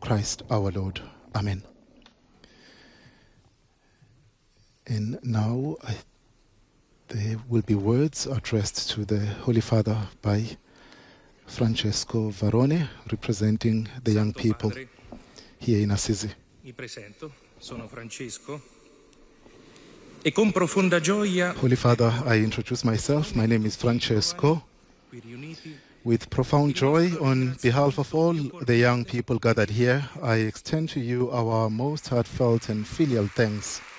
Christ our Lord. Amen. And now there will be words addressed to the Holy Father by Francesco Varone, representing the young people here in Assisi. Mi presento, sono Francesco. E con profonda gioia, Holy Father, I introduce myself. My name is Francesco. With profound joy, on behalf of all the young people gathered here, I extend to you our most heartfelt and filial thanks